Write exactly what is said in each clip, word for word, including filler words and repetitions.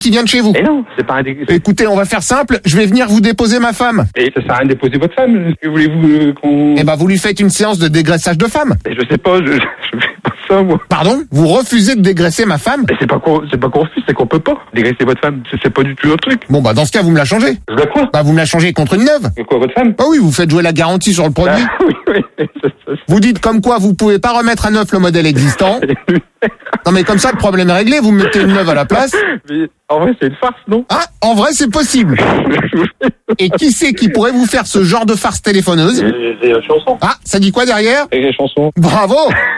qui vient de chez vous. Et non, c'est pas un dé... Écoutez, on va faire simple, je vais venir vous déposer ma femme. Et ça sert à rien de déposer votre femme. Que voulez-vous euh, qu'on... Eh ben, vous lui faites une séance de dégraissage de femme. Et je sais pas, je, je fais pas ça, moi. Pardon? Vous refusez de dégraisser ma femme? Et c'est pas qu'on, c'est pas qu'on refuse, c'est qu'on peut pas dégraisser votre femme. C'est, c'est pas du tout notre truc. Bon, bah, dans ce cas, vous me la changez. Je dois quoi? Bah, vous me la changez contre une neuve. Et quoi, votre femme? Bah oui, vous faites jouer la garantie sur le produit. Ah, oui, oui. Ça, ça, Vous dites comme quoi vous pouvez pas remettre à neuf le modèle existant. Non mais comme ça le problème est réglé, vous mettez une neuve à la place. Mais en vrai, c'est une farce, non? Ah, en vrai c'est possible. Et qui c'est qui pourrait vous faire ce genre de farce téléphoneuse? C'est une chanson. Ah, ça dit quoi derrière? Et les chansons. Bravo.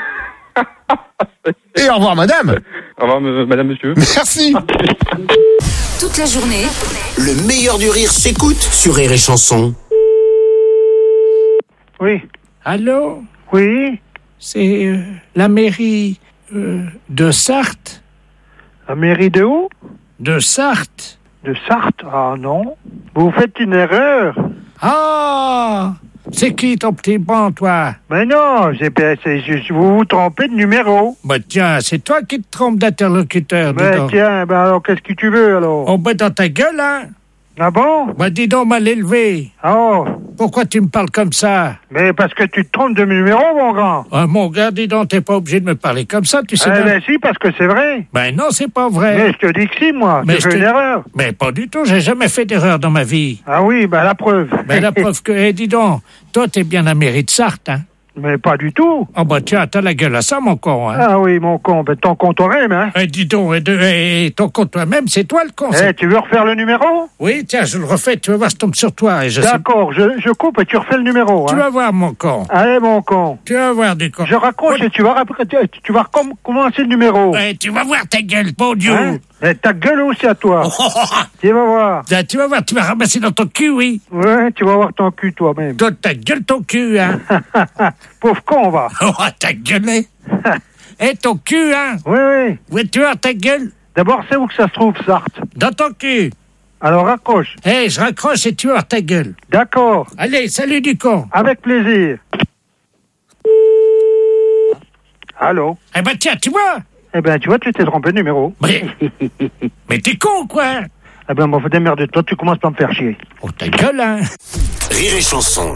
Et au revoir madame. Au revoir, m- madame, monsieur. Merci. Toute la journée, Le meilleur du rire s'écoute sur Rire et Chanson. Oui. Allô? Oui. C'est euh, la mairie euh, de Sarthe? La mairie de où? De Sarthe? De Sarthe? Ah non. Vous faites une erreur. Ah! C'est qui ton petit bon, toi? Mais non, c'est, c'est, c'est- vous vous trompez de numéro. Bah tiens, c'est toi qui te trompes d'interlocuteur, dis Mais donc. tiens, ben alors qu'est-ce que tu veux alors? Oh, bah dans ta gueule, hein? Ah bon? Bah dis donc, mal élevé. Oh, Pourquoi tu me parles comme ça? mais parce que tu te trompes de numéro, mon grand. Ah, mon gars, dis donc, t'es pas obligé de me parler comme ça, tu sais Eh bien. ben si, parce que c'est vrai. Ben non, c'est pas vrai. Mais je te dis que si, moi. Mais J'ai je fait te- une erreur. Mais pas du tout, j'ai jamais fait d'erreur dans ma vie. Ah oui, ben la preuve. Ben la preuve que, eh, dis donc, toi t'es bien la mairie de Sarthe, hein? Mais pas du tout. Oh bah tiens, t'as la gueule à ça, mon con, hein? Ah oui, mon con, ben ton compte même, hein. Eh, dis donc, et de, et ton con toi-même, c'est toi le con. Eh, c'est- tu veux refaire le numéro? Oui, tiens, je le refais, tu vas voir, je tombe sur toi. Et je sais... D'accord, je, je coupe et tu refais le numéro, Tu hein. vas voir, mon con. Allez, mon con. Tu vas voir, du con. Je raccroche et tu vas, rap- tu, tu vas recom- commencer le numéro. Eh, tu vas voir ta gueule, bon Dieu. Hein? Et ta gueule aussi à toi. Tu vas voir. Ah, tu vas voir, tu vas ramasser dans ton cul, oui. Ouais, tu vas voir ton cul toi-même. Toi, ta gueule, ton cul, hein. Pauvre con, va. Oh, ta gueule, eh. Eh, ton cul, hein. Oui, oui. Oui, tu vois, ta gueule, D'abord, c'est où que ça se trouve, Sarthe? dans ton cul. Alors, raccroche. Eh, je raccroche et tu vas voir ta gueule. D'accord. Allez, salut du con. Avec plaisir. Allô? Eh ben, tiens, tu vois. Eh ben, tu vois, tu t'es trompé de numéro. Mais, mais t'es con, quoi. Eh ben, bon, faut démerder. Toi, tu commences par me faire chier. Oh, ta gueule, hein. Rire et Chanson.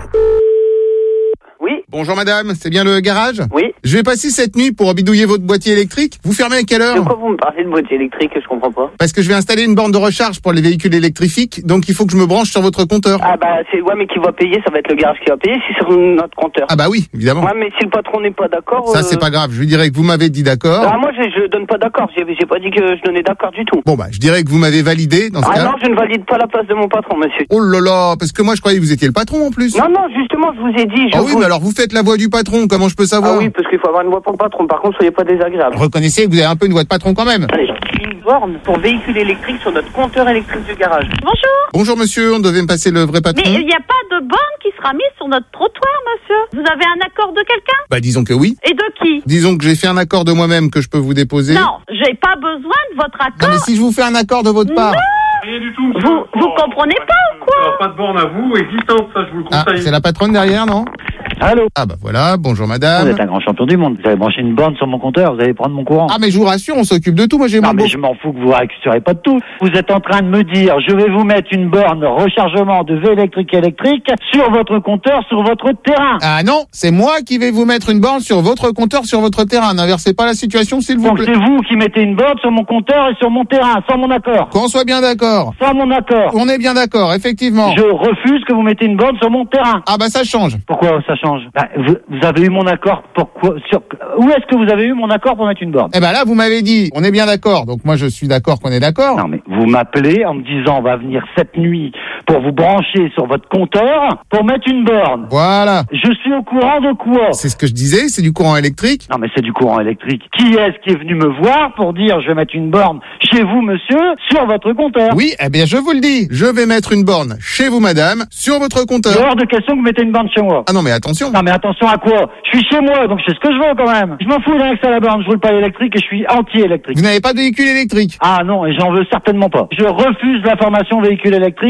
Oui, Bonjour madame, c'est bien le garage? oui. Je vais passer cette nuit pour bidouiller votre boîtier électrique. Vous fermez à quelle De heure? quoi vous me parlez de boîtier électrique? Je comprends pas. Parce que je vais installer une borne de recharge pour les véhicules électrifiques, donc il faut que je me branche sur votre compteur. Ah bah c'est ouais, mais qui va payer? Ça va être le garage qui va payer si c'est sur notre compteur. Ah bah oui, évidemment. Ouais, mais si le patron n'est pas d'accord. Ça euh, c'est pas grave, je lui dirai que vous m'avez dit d'accord. Ah moi je, je donne pas d'accord. J'ai, j'ai pas dit que je donnais d'accord du tout. Bon bah je dirais que vous m'avez validé dans ce Ah cas. non, je ne valide pas la place de mon patron, monsieur. Oh là là, parce que moi je croyais que vous étiez le patron en plus. Non non, justement, je vous ai dit. Je Ah oui, vous... mais alors vous faites la voix du patron, comment je peux savoir? Ah oui, parce qu'il faut avoir une voix pour le patron. Par contre, soyez pas désagréable. Reconnaissez que vous avez un peu une voix de patron quand même. Allez, une borne pour véhicule électrique sur notre compteur électrique du garage. Bonjour. Bonjour monsieur, on devait me passer le vrai patron. Mais il n'y a pas de borne qui sera mise sur notre trottoir, monsieur. Vous avez un accord de quelqu'un? Bah disons que oui. Et de qui? Disons que j'ai fait un accord de moi-même que je peux vous déposer. Non, j'ai pas besoin de votre Non, accord. mais si je vous fais un accord de votre part. Rien du tout. Vous, vous comprenez pas ou quoi? Pas de borne à vous, existante, ça je vous le Ah, c'est la patronne derrière, non? Allô? Ah bah voilà, bonjour Vous madame. êtes un grand champion du monde. Vous avez branché une borne sur mon compteur, vous allez prendre mon courant. Ah mais je vous rassure, on s'occupe de tout, moi j'ai Non mon mais beau- je m'en fous que vous récupérez pas de tout. Vous êtes en train de me dire, je vais vous mettre une borne rechargement de V électrique électrique sur votre compteur, sur votre terrain. Ah non, c'est moi qui vais vous mettre une borne sur votre compteur, sur votre terrain. N'inversez pas la situation, s'il vous Donc plaît. c'est vous qui mettez une borne sur mon compteur et sur mon terrain, sans mon accord. Qu'on soit bien d'accord. Sans mon accord. On est bien d'accord, effectivement. Je refuse que vous mettez une borne sur mon terrain. Ah bah ça change. Pourquoi ça change? Bah, vous, vous avez eu mon accord pour quoi? Sur... Où est-ce que vous avez eu mon accord pour mettre une borne? Eh ben là, vous m'avez dit, on est bien d'accord. Donc moi, je suis d'accord qu'on est d'accord. Non mais vous m'appelez en me disant on va venir cette nuit pour vous brancher sur votre compteur pour mettre une borne. Voilà. Je suis au courant de quoi? C'est ce que je disais, c'est du courant électrique. Non mais c'est du courant électrique. Qui est-ce qui est venu me voir pour dire je vais mettre une borne chez vous monsieur sur votre compteur? Oui, eh bien je vous le dis, je vais mettre une borne chez vous madame, sur votre Il est compteur. hors de question que vous mettez une borne chez moi. Ah non mais attention. Non mais attention à quoi? Je suis chez moi donc je sais ce que je veux quand même. Je m'en fous d'un accès à la borne, je roule pas électrique et je suis anti-électrique. Vous n'avez pas de véhicule électrique. Ah non et j'en veux certainement pas. Je refuse la formation véhicule électrique et je refuse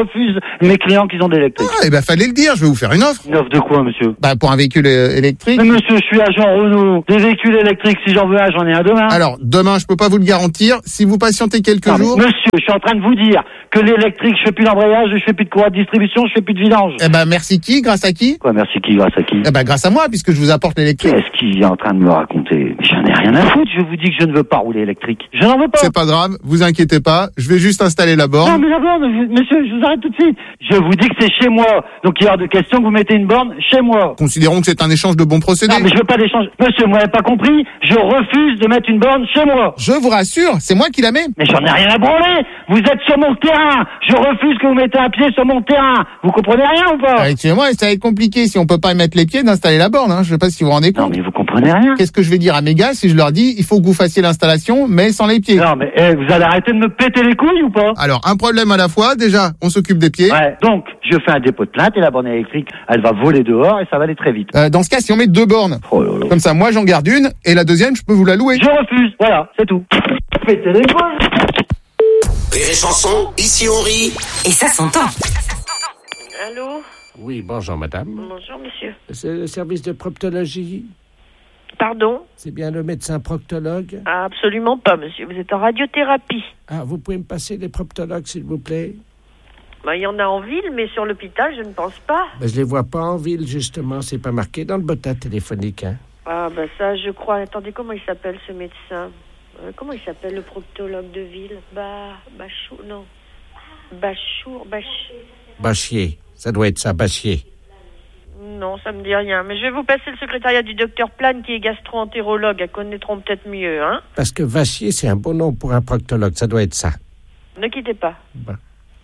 refuse mes clients qui ont de l'électrique. Ah, eh ben, fallait le dire, je vais vous faire une offre. Une offre de quoi, monsieur? Bah, pour un véhicule euh, électrique. Mais monsieur, je suis agent Renault. Des véhicules électriques, si j'en veux un, j'en ai un demain. Alors, demain, je peux pas vous le garantir. Si vous patientez quelques Non, mais jours. monsieur, je suis en train de vous dire que l'électrique, je fais plus d'embrayage, je fais plus de courroie de distribution, je fais plus de vidange. Eh ben, merci qui? Grâce à qui? Quoi, merci qui, grâce à qui? Eh ben, grâce à moi, puisque je vous apporte l'électrique. Qu'est-ce qu'il est en train de me raconter? J'en ai rien à foutre, je vous dis que je ne veux pas rouler électrique. Je n'en veux pas. C'est pas grave, vous inquiétez pas. Je vais juste installer la borne. Non, mais la borne, je- monsieur, je vous arrête tout de suite. Je vous dis que c'est chez moi. Donc il y a hors de question que vous mettez une borne chez moi. Considérons que c'est un échange de bons procédés. Non, mais je veux pas d'échange. Monsieur, vous m'avez pas compris. Je refuse de mettre une borne chez moi. Je vous rassure, c'est moi qui la mets. Mais j'en ai rien à branler. Vous êtes sur mon terrain. Je refuse que vous mettez un pied sur mon terrain. Vous comprenez rien ou pas? Ah, excusez-moi, ça va être compliqué si on peut pas y mettre les pieds d'installer la borne. Hein. Je sais pas si vous vous rendez Non, compte. mais vous comprenez rien. Qu'est-ce que je vais dire à mes gars si je leur dis il faut que vous fassiez l'installation mais sans les pieds? Non, mais eh, vous allez arrêter de me péter les couilles ou pas? Alors, un problème à la fois. Déjà, on s'occupe des pieds. Ouais. Donc, je fais un dépôt de plainte et la borne électrique, elle va voler dehors et ça va aller très vite. Euh, dans ce cas, si on met deux bornes, Oh là là. comme ça, moi j'en garde une et la deuxième, je peux vous la louer. Je refuse. Voilà, c'est tout. Pétez les couilles. Rire et chanson, ici on rit. Et ça s'entend. Allô? Oui, bonjour madame. Bonjour, monsieur. C'est le service de proctologie. Pardon? C'est bien le médecin proctologue? Ah, absolument pas, monsieur. Vous êtes en radiothérapie. Ah, vous pouvez me passer les proctologues, s'il vous plaît? Bah, il y en a en ville, mais sur l'hôpital, je ne pense pas. Ben, je les vois pas en ville, justement. C'est pas marqué dans le botin téléphonique, hein. Ah, bah ça, je crois. Attendez, comment il s'appelle, ce médecin? Euh, comment il s'appelle, le proctologue de ville? Bah, Bachou, non. Bachour, Bach... Bachier. Ça doit être ça, Bachier. Non, ça me dit rien. Mais je vais vous passer le secrétariat du docteur Plane, qui est gastro-entérologue. Elles connaîtront peut-être mieux, hein? Parce que Vachier, c'est un bon nom pour un proctologue. Ça doit être ça. Ne quittez pas. Bon.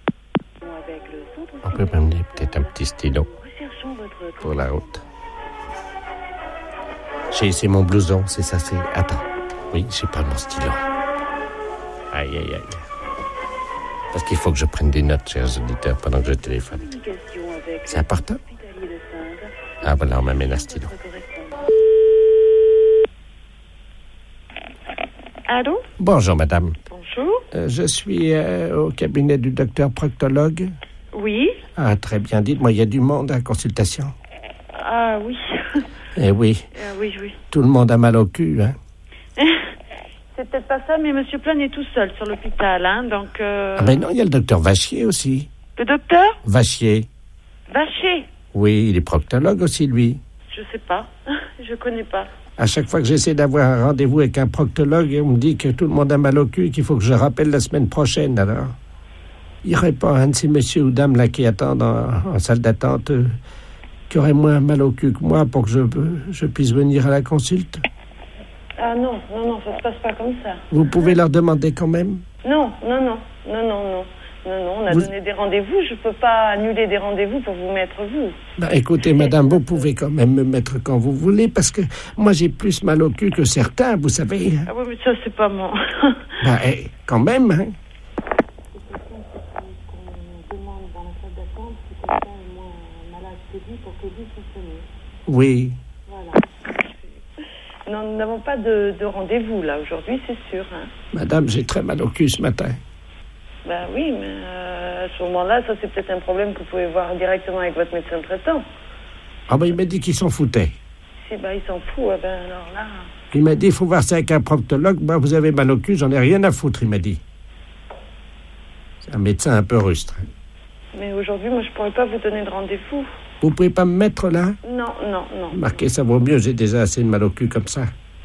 On peut m'amener peut-être un petit stylo pour la route. J'ai, c'est mon blouson, c'est ça, c'est... Attends. Oui, j'ai pas mon stylo. Aïe, aïe, aïe. Parce qu'il faut que je prenne des notes, chers auditeurs, pendant que je téléphone. C'est important? Ah, voilà, on m'amène un stylo. Allô? Bonjour, madame. Bonjour. Euh, je suis euh, au cabinet du docteur proctologue. Oui? Ah, très bien. Dites-moi, il y a du monde à la consultation? Ah oui. Eh oui, Ah oui, oui. tout le monde a mal au cul, hein? C'est peut-être pas ça, mais Monsieur Plane est tout seul sur l'hôpital, hein, donc... Euh... Ah ben non, il y a le docteur Vachier aussi. Le docteur? Vachier. Vacher? Oui, il est proctologue aussi, lui. Je sais pas. Je connais pas. À chaque fois que j'essaie d'avoir un rendez-vous avec un proctologue, on me dit que tout le monde a mal au cul et qu'il faut que je rappelle la semaine prochaine, alors. Il n'y aurait pas un de ces messieurs ou dames là qui attendent en, en salle d'attente euh, qui aurait moins mal au cul que moi pour que je, je puisse venir à la consulte? Ah non, non, non, ça se passe pas comme ça. Vous pouvez leur demander quand même? Non, non, non, non, non, non. Non, non, on a Vous- donné des rendez-vous. Je peux pas annuler des rendez-vous pour vous mettre vous. Ben, écoutez, madame, vous pouvez quand même me mettre quand vous voulez, parce que moi, j'ai plus mal au cul que certains, vous savez. Ah oui, mais ça, c'est pas moi. Ben, eh, quand même, hein. Oui. Non, nous n'avons pas de, de rendez-vous, là, aujourd'hui, c'est sûr. Hein. Madame, j'ai très mal au cul ce matin. Ben oui, mais euh, à ce moment-là, ça, c'est peut-être un problème que vous pouvez voir directement avec votre médecin traitant. Ah ben, il m'a dit qu'il s'en foutait. Si, ben, il s'en fout, eh ben alors là... Il m'a dit, il faut voir ça avec un proctologue. Moi, vous avez mal au cul, j'en ai rien à foutre, il m'a dit. C'est un médecin un peu rustre. Mais aujourd'hui, moi, je pourrais pas vous donner de rendez-vous. Vous pouvez pas me mettre là? Non, non, non. Marquez, ça vaut mieux, j'ai déjà assez de mal au cul comme ça.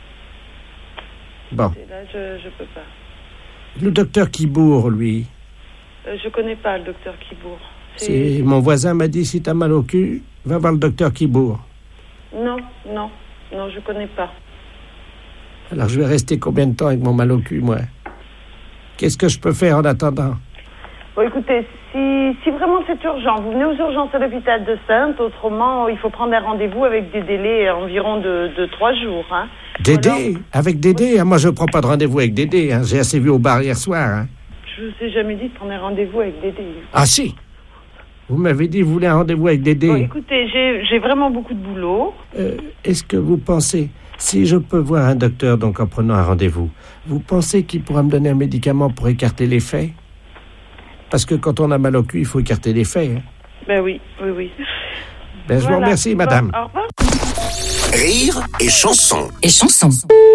Bon. Et là, je, je peux pas. Le docteur Kibourg, lui. Euh, je connais pas le docteur Kibourg. C'est... Mon voisin m'a dit, si t'as mal au cul, va voir le docteur Kibourg. Non, non, non, je connais pas. Alors, je vais rester combien de temps avec mon mal au cul, moi? Qu'est-ce que je peux faire en attendant? Bon, écoutez, si, si vraiment c'est urgent, vous venez aux urgences à l'hôpital de Sainte. Autrement, il faut prendre un rendez-vous avec des délais environ de, de trois jours. Hein. Dédé? Alors, Avec Dédé? Hein, moi, je ne prends pas de rendez-vous avec Dédé. Hein. J'ai assez vu au bar hier soir. Hein. je vous ai jamais dit de prendre un rendez-vous avec Dédé. Ah si! Vous m'avez dit que vous voulez un rendez-vous avec Dédé. Bon, écoutez, j'ai, j'ai vraiment beaucoup de boulot. Euh, est-ce que vous pensez, si je peux voir un docteur donc en prenant un rendez-vous, vous pensez qu'il pourra me donner un médicament pour écarter l'effet? Parce que quand on a mal au cul, il faut écarter les faits. Hein. Ben oui, oui, oui. Ben, je Voilà. vous remercie, madame. Bon, au revoir. Rire et chanson. Et chanson.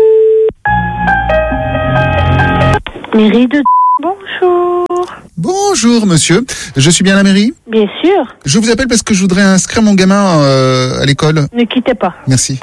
Mairie de... Bonjour. Bonjour monsieur, je suis bien à la mairie. Bien sûr. Je vous appelle parce que je voudrais inscrire mon gamin euh, à l'école. Ne quittez pas. Merci.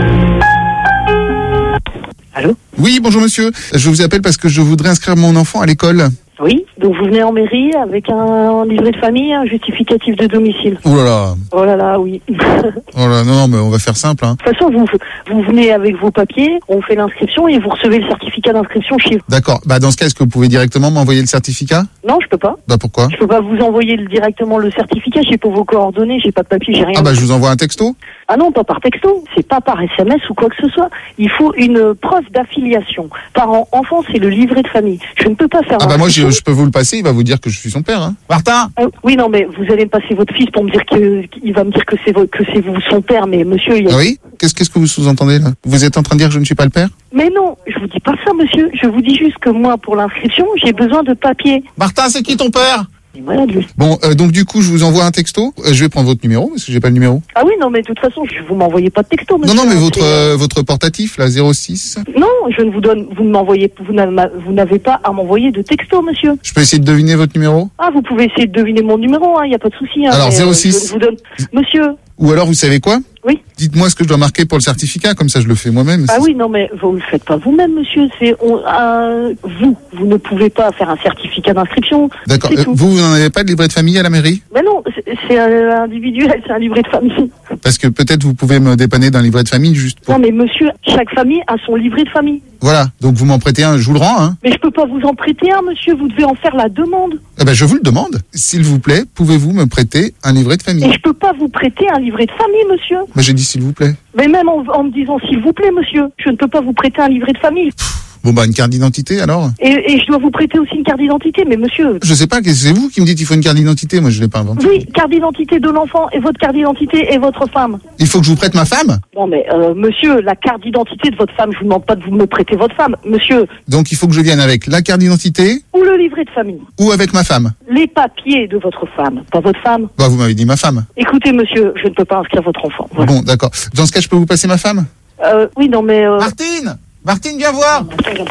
Allô? Oui, bonjour monsieur. Je vous appelle parce que je voudrais inscrire mon enfant à l'école. Oui, donc vous venez en mairie avec un livret de famille, un justificatif de domicile. Oh là là. Oh là là, oui. De Oh là, non, non, mais on va faire simple. Hein. toute façon, vous, vous venez avec vos papiers, on fait l'inscription et vous recevez le certificat d'inscription chez vous. D'accord. Bah dans ce cas, est-ce que vous pouvez directement m'envoyer le certificat? Non, je peux pas. Bah pourquoi? Je peux pas vous envoyer le- directement le certificat, j'ai pas vos coordonnées, j'ai pas de papier, j'ai rien. Ah bah je vous envoie un texto. Ah non, pas par texto, c'est pas par S M S ou quoi que ce soit. Il faut une preuve d'affiliation. Parent-enfant, c'est le livret de famille. Je ne peux pas faire... Ah bah moi je, l'inscription. je peux vous le passer, il va vous dire que je suis son père. Hein. Martin. Euh, oui, non, mais vous allez me passer votre fils pour me dire que il va me dire que c'est vo- que c'est vous son père, mais monsieur, il y a... Ah oui. Qu'est-ce qu'est-ce que vous sous-entendez là? Vous êtes en train de dire que je ne suis pas le père? Mais non, je vous dis pas ça, monsieur. Je vous dis juste que moi, pour l'inscription, j'ai besoin de papier. Martin, c'est qui ton père? Il est malade, lui. Bon, euh, donc du coup, je vous envoie un texto. Euh, je vais prendre votre numéro parce que j'ai pas le numéro. Ah oui, non, mais de toute façon, je, vous m'envoyez pas de texto, monsieur. Non, non, mais hein, votre c'est- euh, votre portatif là, zéro six. Non, je ne vous donne... Vous ne m'envoyez... Vous n'avez vous n'avez pas à m'envoyer de texto, monsieur. Je peux essayer de deviner votre numéro? Ah, vous pouvez essayer de deviner mon numéro, il hein, n'y a pas de souci. Hein, Alors, mais, zéro euh, six. je vous donne... Monsieur... Ou alors, vous savez quoi? Oui. Dites-moi ce que je dois marquer pour le certificat, comme ça je le fais moi-même. Ah oui, non, mais vous le faites pas vous-même, monsieur. C'est on, euh, vous, vous ne pouvez pas faire un certificat d'inscription. D'accord. C'est Euh, tout. vous, vous n'en avez pas de livret de famille à la mairie? Mais non, c'est- c'est un individuel, c'est un livret de famille. Parce que peut-être vous pouvez me dépanner d'un livret de famille juste pour... Non, mais monsieur, chaque famille a son livret de famille. Voilà. Donc vous m'en prêtez un, je vous le rends, hein. Mais je peux pas vous en prêter un, monsieur. Vous devez en faire la demande. Eh ben, je vous le demande. S'il vous plaît, pouvez-vous me prêter un livret de Et famille? je peux pas vous prêter un livret de famille, monsieur. Ben, j'ai dit s'il vous plaît. Mais même en, en me disant s'il vous plaît, monsieur, je ne peux pas vous prêter un livret de famille. Bon, bah, une carte d'identité, alors? Et, et je dois vous prêter aussi une carte d'identité. Mais monsieur, Je sais pas, qu'est-ce que c'est vous qui me dites qu'il faut une carte d'identité? Moi, je l'ai pas inventé. oui, carte d'identité de l'enfant et votre carte d'identité et votre femme. Il faut que je vous prête ma femme? Non mais euh, monsieur, la carte d'identité de votre femme, je vous demande pas de vous me prêter votre femme, monsieur, Donc, il faut que je vienne avec la carte d'identité ou le livret de famille, ou avec ma femme? les papiers de votre femme, pas votre femme. Bah, vous m'avez dit ma femme. Écoutez monsieur, je ne peux pas inscrire votre enfant. Voilà. Bon, d'accord. Dans ce cas, je peux vous passer ma femme? Euh, oui, non mais... Euh... Martine! Martine, viens voir!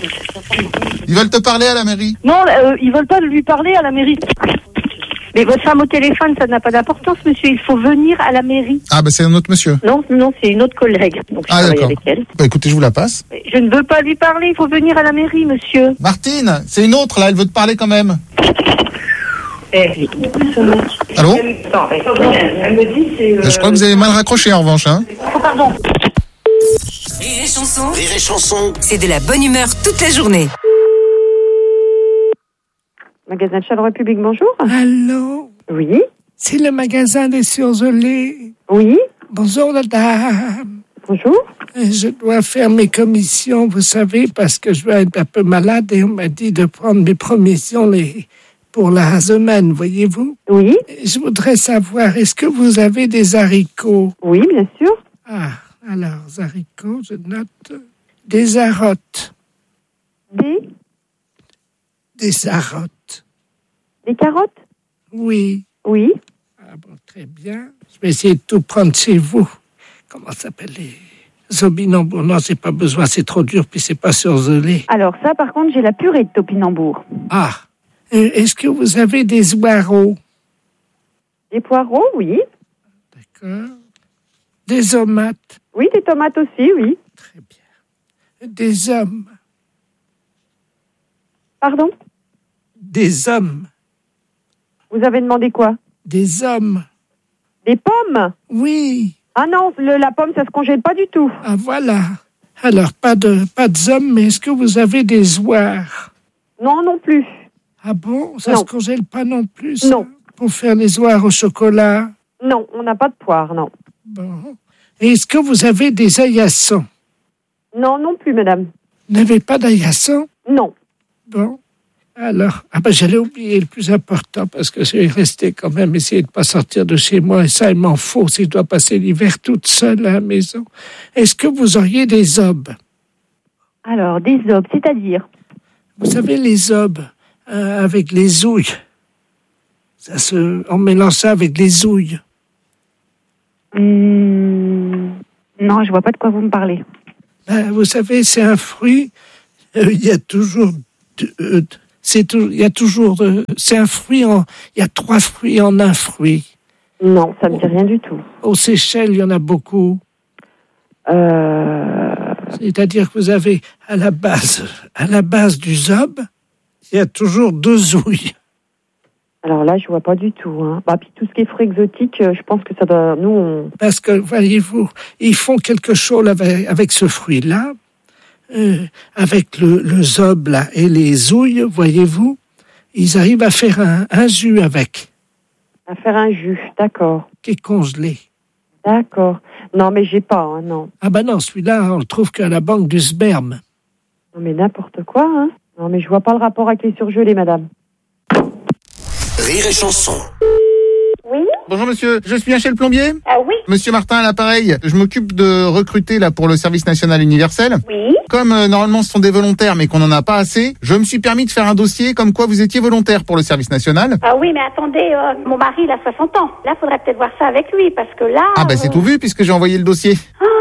Ils veulent te parler à la mairie. Non, euh, ils veulent pas lui parler à la mairie. Mais votre femme au téléphone, ça n'a pas d'importance, monsieur. Il faut venir à la mairie. Ah, bah, c'est un autre monsieur. Non, non, c'est une autre collègue. Donc je Ah, travaille d'accord. avec elle. Bah, écoutez, je vous la passe. Je ne veux pas lui parler. Il faut venir à la mairie, monsieur. Martine, c'est une autre, là, elle veut te parler quand même. Eh, Allô? Attends, elle me dit, c'est... Je crois que vous avez mal raccroché, en revanche, hein. Oh, pardon. Rire et chanson, Rire et chanson. c'est de la bonne humeur toute la journée. Magasin de Charleroi Public, bonjour. Allô? Oui. C'est le magasin des surgelés. Oui. Bonjour, madame. Bonjour. Je dois faire mes commissions, vous savez, parce que je vais être un peu malade et on m'a dit de prendre mes provisions les... pour la semaine, voyez-vous? Oui. Je voudrais savoir, est-ce que vous avez des haricots? Oui, bien sûr. Ah, alors, haricots, je note. Des arottes. Des Des arottes. Des carottes? Oui. Oui. Ah bon, très bien. Je vais essayer de tout prendre chez vous. Comment ça s'appelle les opinambours? Non, j'ai pas besoin, c'est trop dur, puis c'est pas surgelé. Alors ça, par contre, j'ai la purée de topinambour. Ah, euh, est-ce que vous avez des oireaux? Des poireaux, oui. D'accord. Des tomates? Oui, des tomates aussi, oui. Très bien. Des hommes? Pardon? Des hommes? Vous avez demandé quoi? Des hommes? Des pommes? Oui. Ah non, le, la pomme, ça se congèle pas du tout. Ah, voilà. Alors, pas de, pas de hommes, mais est-ce que vous avez des oies? Non, non plus. Ah bon? Ça Non. se congèle pas non plus? Ça? Non. Pour faire les oies au chocolat? Non, on n'a pas de poire, non. Bon. Et est-ce que vous avez des aillassons? Non, non plus, madame. Vous n'avez pas d'aillassons? Non. Bon. Alors, ah ben j'allais oublier le plus important parce que je vais rester quand même, essayer de ne pas sortir de chez moi et ça, il m'en faut si je dois passer l'hiver toute seule à la maison. Est-ce que vous auriez des obes? Alors, des obes, c'est-à-dire? Vous savez, les obes, euh, avec les ouilles. Ça se, on mélange ça avec les ouilles. Hum, non, je vois pas de quoi vous me parlez. Ben, vous savez, c'est un fruit. euh, Il y a toujours, de- euh, c'est tou- il y a toujours, de- c'est un fruit en, il y a trois fruits en un fruit. Non, ça me dit rien du tout. Aux Seychelles, il y en a beaucoup. Euh... C'est-à-dire que vous avez à la base, à la base du zob, il y a toujours deux ouilles. Alors là, je vois pas du tout. Hein. Bah, puis tout ce qui est fruits exotiques, euh, je pense que ça doit... Nous, on... Parce que, voyez-vous, ils font quelque chose avec, avec ce fruit-là, euh, avec le, le zob là, et les ouilles, voyez-vous, ils arrivent à faire un, un jus avec, À faire un jus, d'accord. qui est congelé. D'accord. Non, mais j'ai pas, hein, non. Ah ben non, celui-là, on le trouve qu'à la banque du sperme. Non, mais n'importe quoi, hein. Non, mais je vois pas le rapport avec les surgelés, madame. Rire et chanson. Oui? Bonjour monsieur, je suis bien chez le plombier. Ah oui? Monsieur Martin à l'appareil, je m'occupe de recruter là pour le service national universel. Oui? Comme euh, normalement ce sont des volontaires mais qu'on n'en a pas assez, je me suis permis de faire un dossier comme quoi vous étiez volontaire pour le service national. Ah oui, mais attendez, euh, mon mari, il a soixante ans. Là, faudrait peut-être voir ça avec lui, parce que là... Ah bah c'est euh, tout vu puisque j'ai envoyé le dossier.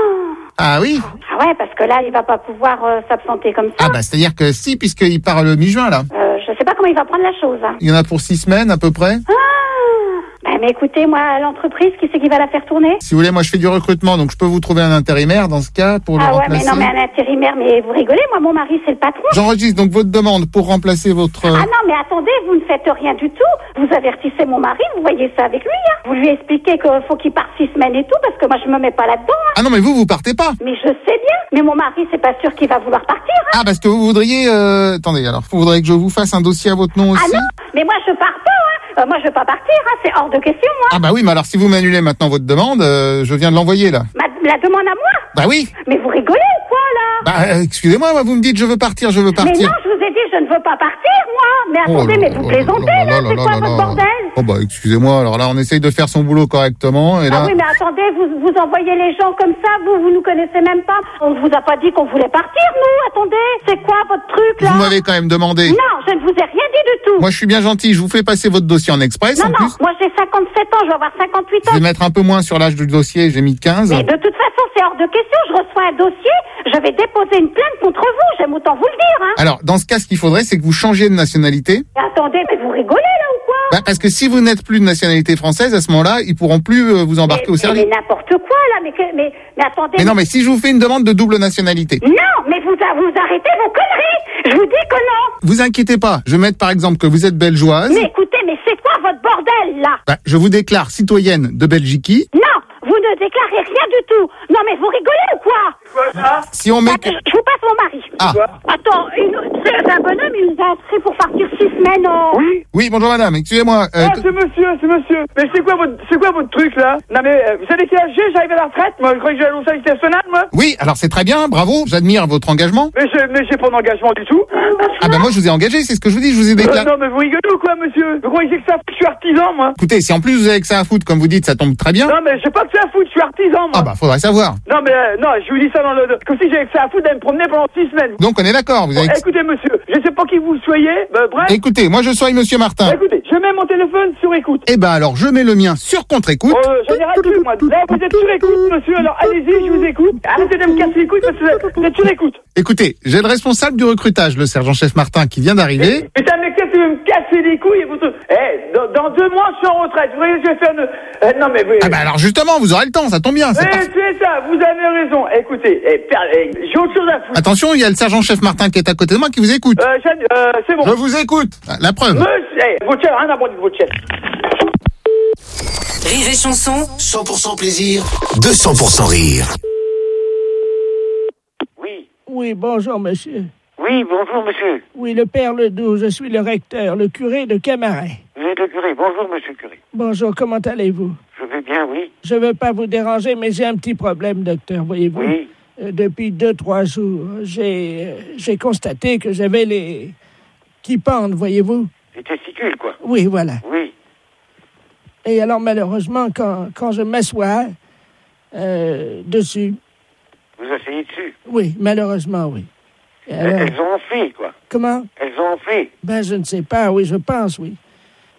Ah oui. Ah ouais, parce que là, il va pas pouvoir euh, s'absenter comme ça. Ah bah c'est-à-dire que si, puisqu'il part le mi-juin là. Euh, je sais pas comment il va prendre la chose. Hein. Il y en a pour six semaines à peu près. Ah bah, mais écoutez, moi, l'entreprise, qui c'est qui va la faire tourner? Si vous voulez, moi je fais du recrutement, donc je peux vous trouver un intérimaire dans ce cas pour le Ah ouais, remplacer. mais non, mais un intérimaire, mais vous rigolez, moi, mon mari, c'est le patron. J'enregistre donc votre demande pour remplacer votre... Ah non, mais attendez, vous ne faites rien du tout. Vous avertissez mon mari, vous voyez ça avec lui. Hein. Vous lui expliquez qu'il faut qu'il parte six semaines et tout, parce que moi, je me mets pas là-dedans. Hein. Ah non, mais vous, vous partez pas. Mais je sais bien, mais mon mari, c'est pas sûr qu'il va vouloir partir. Hein. Ah, parce que vous voudriez... Euh... Attendez, alors, vous voudriez que je vous fasse un dossier à votre nom aussi? Ah non, mais moi, je pars pas. Hein. Euh, moi, je veux pas partir, hein. C'est hors de question, moi. Ah bah oui, mais alors si vous m'annulez maintenant votre demande, euh, je viens de l'envoyer là. Ma- la demande à moi? Bah oui. Mais vous rigolez ou quoi, là? Bah euh, excusez-moi, moi, vous me dites je veux partir, je veux Mais partir. non, je vous ai dit, je ne veux pas partir, moi. Mais Oh attendez, là mais là vous là plaisantez, là là, là c'est là quoi là votre là. bordel? Oh bah excusez-moi, alors là on essaye de faire son boulot correctement et là... Ah oui, mais attendez, vous, vous envoyez les gens comme ça, vous, vous nous connaissez même pas. On ne vous a pas dit qu'on voulait partir, nous. Attendez, c'est quoi votre truc, là? Vous m'avez quand même demandé. Non, je ne vous ai rien dit du tout. Moi je suis bien gentil, je vous fais passer votre dossier en express non, en non, plus. moi j'ai cinquante-sept ans, je vais avoir cinquante-huit Je ans. vais mettre un peu moins sur l'âge du dossier, j'ai mis quinze. Mais de toute façon, c'est hors de question. Je reçois un dossier, je vais déposer une plainte contre vous. J'aime autant vous le dire, hein. Alors dans ce cas, ce qu'il faudrait, c'est que vous changiez de nationalité. Mais attendez, mais vous rigolez, là, ou quoi? Bah, parce que si vous n'êtes plus de nationalité française, à ce moment-là, ils pourront plus euh, vous embarquer mais, au service. Mais, mais n'importe quoi, là, mais, que, mais, mais attendez. Mais non, mais si je vous fais une demande de double nationalité. Non, mais vous, vous arrêtez vos conneries. Je vous dis que non. Vous inquiétez pas, je vais mettre par exemple que vous êtes belgeoise. Mais écoutez, mais c'est quoi votre bordel, là? Bah, je vous déclare citoyenne de Belgique. Non, vous ne déclarez rien du tout. Non, mais vous rigolez ou quoi? Quoi ça? Si on met... Attends, je vous passe mon mari. Ah. Attends, une- c'est un bonhomme, il nous a inscrit pour partir six semaines en... Oui? Oui, bonjour madame, excusez-moi. euh, Ah, c'est monsieur, c'est monsieur. Mais c'est quoi votre, c'est quoi votre truc là? Non mais, euh, vous savez quel âge j'ai? J'arrive à la retraite, moi. Je croyais que j'allais au service national, moi. Oui, alors c'est très bien, bravo, j'admire votre engagement. Mais j'ai, mais j'ai pas d'engagement du tout. Ah bah moi je vous ai engagé, c'est ce que je vous dis, je vous ai Euh, déclaré. non mais vous rigolez ou quoi, monsieur? Vous croyez que ça, je suis artisan, moi? Écoutez, si en plus vous avez que ça à foutre, comme vous dites, ça tombe très bien. Non mais j'ai pas que ça à foutre, je suis artisan, moi. Ah bah faudrait savoir. Non mais, euh, non, je vous dis ça dans le, comme si j'avais que ça à foutre d'aller me promener pendant six semaines. Donc on est d'accord, vous avez... Bon, écoutez monsieur, je sais pas qui vous soyez, bah, bref. Écoutez, moi je suis monsieur Martin. Écoutez, je mets mon téléphone sur écoute. Eh ben alors je mets le mien sur contre-écoute. Oh, j'en ai rien plus, moi. Là, vous êtes sur écoute, monsieur, alors allez-y, je vous écoute. Arrêtez de me casser les couilles parce que vous êtes sur écoute. Écoutez, j'ai le responsable du recrutage, le sergent-chef Martin, qui vient d'arriver. Putain, mais qu'est-ce que vous me casser les couilles et vous... Eh, dans, dans deux mois, je suis en retraite. Vous voyez, je vais faire une... Euh, non, mais... Vous... Ah bah alors justement, vous aurez le temps, ça tombe bien. c'est Eh, parfait. c'est ça, vous avez raison. Écoutez, eh, per- eh, j'ai autre chose à foutre. Attention, il y a le sergent-chef Martin qui est à côté de moi qui vous écoute. Euh, Jeanne, euh, c'est bon. Je vous écoute. Ah, La preuve. Monsieur, eh, votre chef, rien à voir de votre chef. Rire et chanson, cent pour cent plaisir, deux cents pour cent rire. Oui, bonjour, monsieur. Oui, bonjour, monsieur. Oui, le père Ledoux, je suis le recteur, le curé de Camaret. Vous êtes le curé. Bonjour, monsieur le curé. Bonjour, comment allez-vous? Je vais bien, oui. Je ne veux pas vous déranger, mais j'ai un petit problème, docteur, voyez-vous. Oui. Euh, depuis deux, trois jours, j'ai euh, j'ai constaté que j'avais les... qui pendent, voyez-vous. Les testicules, quoi. Oui, voilà. Oui. Et alors, malheureusement, quand, quand je m'assois euh, dessus, Vous asseyez dessus. oui, malheureusement, oui. Et alors, Elles ont enflé, quoi. comment? Elles ont enflé. Ben, je ne sais pas, oui, je pense, oui.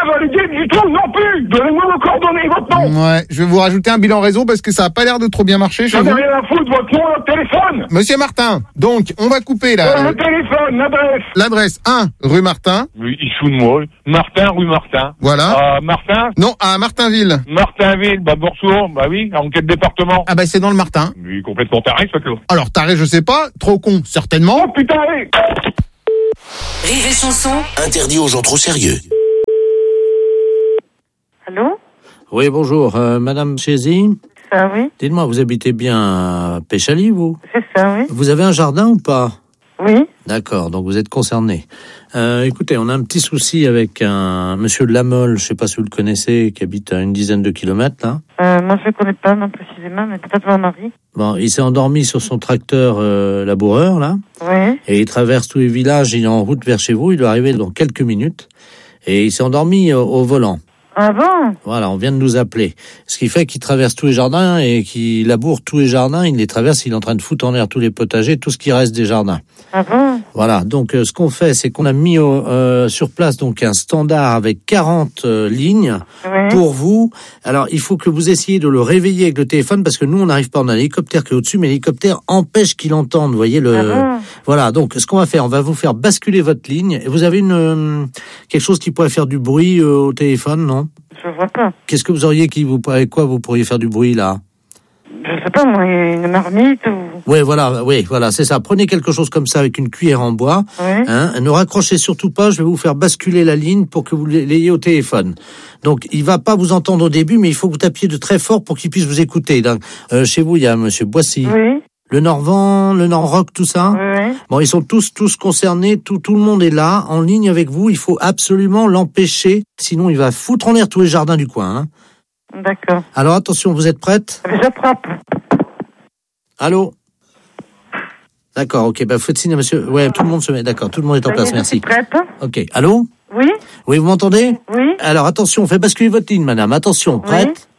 validé du tout non plus. Donnez-moi vos coordonnées, votre nom. Ouais, je vais vous rajouter un bilan réseau parce que ça a pas l'air de trop bien marcher chez J'en ai vous. rien à foutre, votre nom, votre téléphone. Monsieur Martin, donc, on va couper là. Euh, le téléphone, l'adresse. L'adresse un, rue Martin. Oui, il se fout de moi. Martin, rue Martin. Voilà. Euh, Martin. Non, à Martinville. Martinville, bah Boursour, bah oui, en quel département? Ah bah c'est dans le Martin. Oui, complètement taré, ça, Claude. Alors, taré, je sais pas. Trop con, certainement. Oh putain, allez. Rire et chanson. Interdit aux gens trop sérieux. Allô? Oui, bonjour, euh, Madame Chézy. Ça, oui. Dites-moi, vous habitez bien à Péchaly, vous? C'est ça, oui. Vous avez un jardin ou pas? Oui. D'accord, donc vous êtes concerné. Euh, écoutez, on a un petit souci avec un monsieur de Lamolle, je sais pas si vous le connaissez, qui habite à une dizaine de kilomètres, là. Euh, moi, je ne connais pas, non, précisément, mais peut-être mon mari. Bon, il s'est endormi sur son tracteur euh, laboureur, là. Oui. Et il traverse tous les villages, il est en route vers chez vous, il doit arriver dans quelques minutes. Et il s'est endormi au, au volant. Ah bon? Voilà, on vient de nous appeler. Ce qui fait qu'il traverse tous les jardins et qu'il laboure tous les jardins, il les traverse, il est en train de foutre en l'air tous les potagers, tout ce qui reste des jardins. Ah bon? Voilà, donc euh, ce qu'on fait, c'est qu'on a mis au, euh, sur place donc un standard avec quarante euh, lignes Oui. pour vous. Alors, il faut que vous essayiez de le réveiller avec le téléphone parce que nous, on n'arrive pas, on a l'hélicoptère qui est au-dessus, mais l'hélicoptère empêche qu'il entende, vous voyez le... Ah bon? Voilà, donc ce qu'on va faire, on va vous faire basculer votre ligne. Et vous avez une euh, quelque chose qui pourrait faire du bruit euh, au téléphone, non? Je vois pas. Qu'est-ce que vous auriez qui vous avec quoi vous pourriez faire du bruit là? Je sais pas, moi, une marmite ou... Oui, voilà, oui, voilà, c'est ça. Prenez quelque chose comme ça avec une cuillère en bois. Oui. Hein, ne raccrochez surtout pas, je vais vous faire basculer la ligne pour que vous l'ayez au téléphone. Donc, il va pas vous entendre au début, mais il faut que vous tapiez de très fort pour qu'il puisse vous écouter. Donc, euh, chez vous, il y a monsieur Boissy. Oui. Le Norvent, le Nord-Rock, tout ça. Oui, oui. Bon, ils sont tous tous concernés, tout tout le monde est là, en ligne avec vous. Il faut absolument l'empêcher, sinon il va foutre en l'air tous les jardins du coin. Hein. D'accord. Alors attention, vous êtes prête? J'attrape. Allô? D'accord, ok, bah faites signe à monsieur. Ouais, tout le monde se met. D'accord, tout le monde est en Ça y place, est, je merci. suis prête. Ok, allô? Oui. Oui, vous m'entendez? Oui. Alors attention, on fait basculer votre ligne, madame. Attention, prête? Oui.